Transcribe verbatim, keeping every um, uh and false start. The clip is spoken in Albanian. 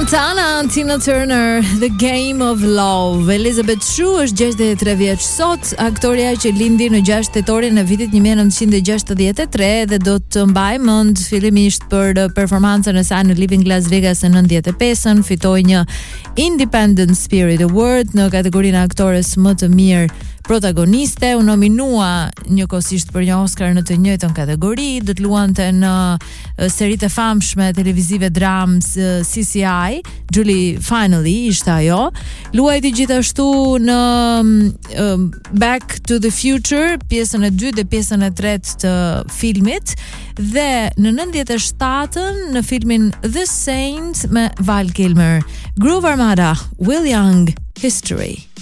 Santana, Tina Turner, The Game of Love. Elizabeth Shue është gjashtëdhjetë e tre vjeç sot, aktoria që lindi në gjashtë tetorin e vitit një mijë e nëntëqind e gjashtëdhjetë e tre dhe do të mbaj mend fillimisht për performancën e saj në Living Las Vegas në nëntëdhjetë e pesën, fitoi një Independent Spirit Award në kategorinë aktores më të mirë protagoniste, u nominua njëkohësisht për një Oscar në të njëjtën kategori, do të luante në seritë e famshme televizive dramë C C I, Julie Finally ishte ajo. Luajti gjithashtu në uh, Back to the Future, pjesën e dytë dhe pjesën e tretë të filmit, dhe në nëntëdhjetë e shtatën në filmin The Saint me Val Kilmer. Groove Armada, Will Young, History.